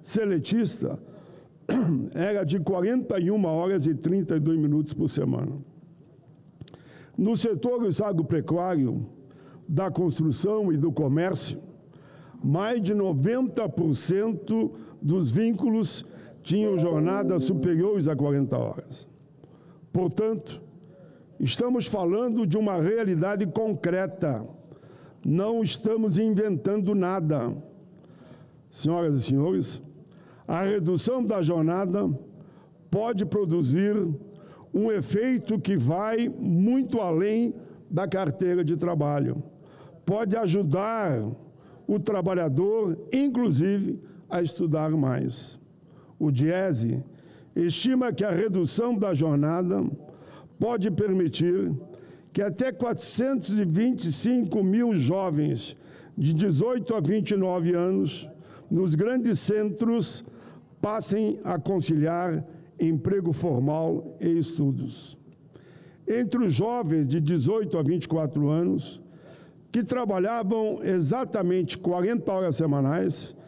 seletista era de 41 horas e 32 minutos por semana. No setor agropecuário, da construção e do comércio, mais de 90% dos vínculos tinham jornadas superiores a 40 horas. Portanto, estamos falando de uma realidade concreta. Não estamos inventando nada. Senhoras e senhores, a redução da jornada pode produzir um efeito que vai muito além da carteira de trabalho. Pode ajudar o trabalhador, inclusive, a estudar mais. O Diese estima que a redução da jornada pode permitir que até 425 mil jovens de 18 a 29 anos nos grandes centros passem a conciliar emprego formal e estudos. Entre os jovens de 18 a 24 anos, que trabalhavam exatamente 40 horas semanais,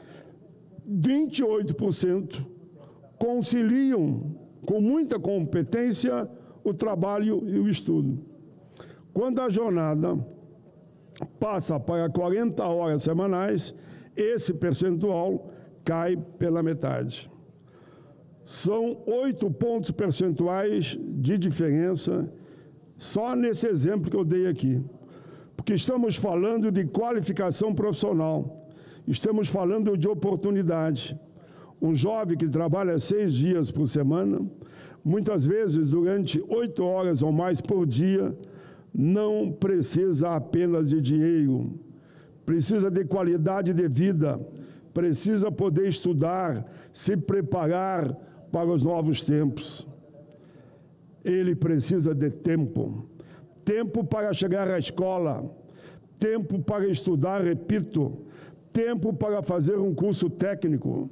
28% conciliam com muita competência o trabalho e o estudo. Quando a jornada passa para 40 horas semanais, esse percentual cai pela metade. São 8 pontos percentuais de diferença só nesse exemplo que eu dei aqui. Porque estamos falando de qualificação profissional, estamos falando de oportunidade. Um jovem que trabalha 6 dias por semana, muitas vezes durante 8 horas ou mais por dia, não precisa apenas de dinheiro, precisa de qualidade de vida, precisa poder estudar, se preparar para os novos tempos. Ele precisa de tempo. Tempo para chegar à escola, tempo para estudar, repito, tempo para fazer um curso técnico.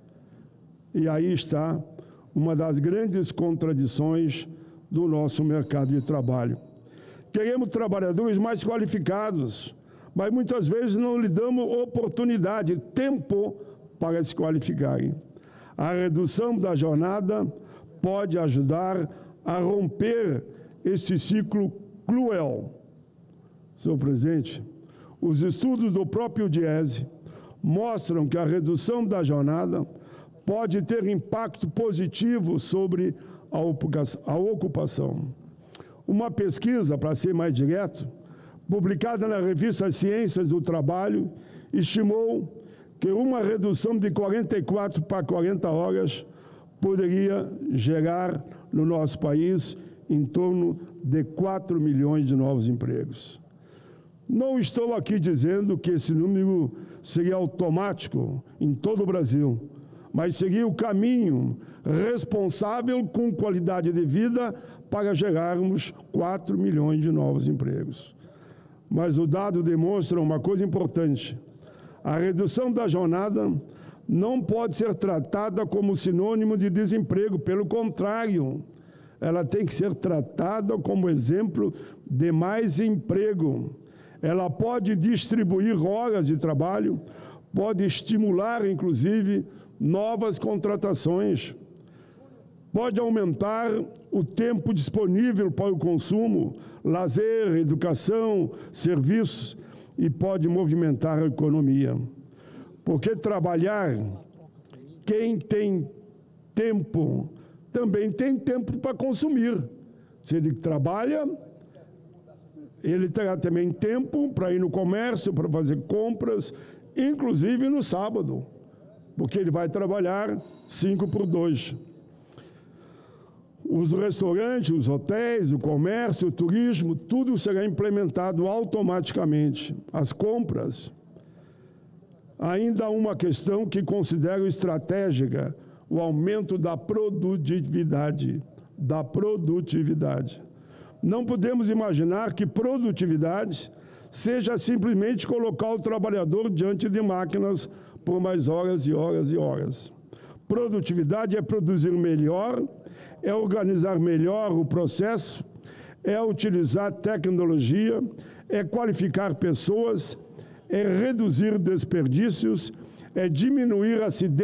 E aí está uma das grandes contradições do nosso mercado de trabalho. Queremos trabalhadores mais qualificados, mas muitas vezes não lhe damos oportunidade, tempo para se qualificarem. A redução da jornada pode ajudar a romper este ciclo cruel. Senhor presidente, os estudos do próprio Diese mostram que a redução da jornada pode ter impacto positivo sobre a ocupação. Uma pesquisa, para ser mais direto, publicada na revista Ciências do Trabalho, estimou que uma redução de 44 para 40 horas poderia gerar no nosso país em torno de 4 milhões de novos empregos. Não estou aqui dizendo que esse número seria automático em todo o Brasil, mas seria o caminho responsável com qualidade de vida para gerarmos 4 milhões de novos empregos. Mas o dado demonstra uma coisa importante. A redução da jornada não pode ser tratada como sinônimo de desemprego, pelo contrário, ela tem que ser tratada como exemplo de mais emprego. Ela pode distribuir horas de trabalho, pode estimular, inclusive, novas contratações, pode aumentar o tempo disponível para o consumo, lazer, educação, serviços, e pode movimentar a economia. Porque trabalhar, quem tem tempo, também tem tempo para consumir. Se ele trabalha, ele terá também tempo para ir no comércio, para fazer compras, inclusive no sábado, porque ele vai trabalhar 5x2. Os restaurantes, os hotéis, o comércio, o turismo, tudo será implementado automaticamente. As compras. Ainda há uma questão que considero estratégica, o aumento da produtividade. Não podemos imaginar que produtividade seja simplesmente colocar o trabalhador diante de máquinas por mais horas e horas e horas. Produtividade é produzir melhor, é organizar melhor o processo, é utilizar tecnologia, é qualificar pessoas, é reduzir desperdícios, é diminuir acidentes